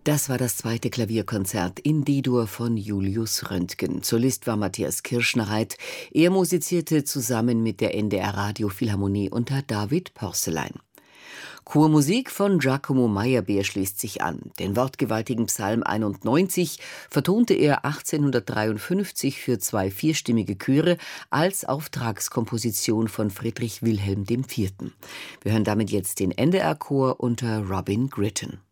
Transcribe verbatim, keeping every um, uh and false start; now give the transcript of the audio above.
Das war das zweite Klavierkonzert in D-Dur von Julius Röntgen. Solist war Matthias Kirschnereit. Er musizierte zusammen mit der N D R Radiophilharmonie unter David Pörßelein. Chormusik von Giacomo Meyerbeer schließt sich an. Den wortgewaltigen Psalm einundneunzig vertonte er achtzehnhundertdreiundfünfzig für zwei vierstimmige Chöre als Auftragskomposition von Friedrich Wilhelm der Vierte. Wir hören damit jetzt den N D R-Chor unter Robin Gritton.